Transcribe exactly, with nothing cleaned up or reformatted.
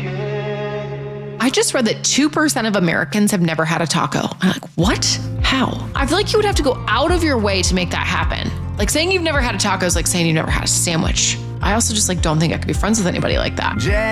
I just read that two percent of Americans have never had a taco. I'm like, what? How? I feel like you would have to go out of your way to make that happen. Like saying you've never had a taco is like saying you've never had a sandwich. I also just like don't think I could be friends with anybody like that.